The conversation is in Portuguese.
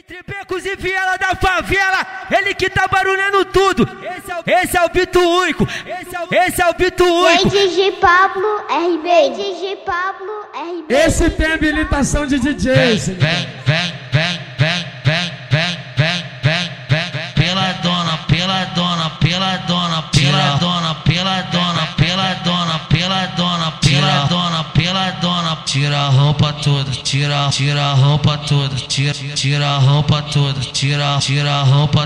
Entre becos e viela da favela, ele que tá barulhando tudo. Esse é o Bito Único. Esse é o Bito Único. DJ Pablo RB. DJ Pablo RB. Esse tem habilitação de DJ. Vem, pela dona, tira a roupa toda, tira a roupa toda, tira a roupa toda, tira a roupa